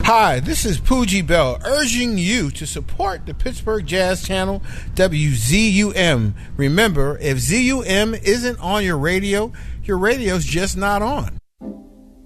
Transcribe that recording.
Hi, this is Poogie Bell urging you to support the Pittsburgh Jazz channel WZUM. Remember, if ZUM isn't on your radio's just not on.